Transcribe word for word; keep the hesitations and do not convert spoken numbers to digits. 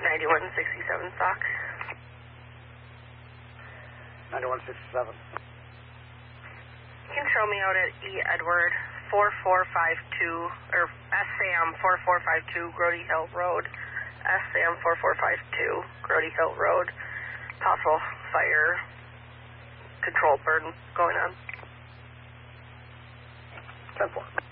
ninety-one sixty-seven stock. ninety-one sixty-seven. You can show me out at E. Edward, four four five two, or S. Sam four four five two, Grody Hill Road. S. Sam four four five two, Grody Hill Road. Possible fire control burn going on. ten four.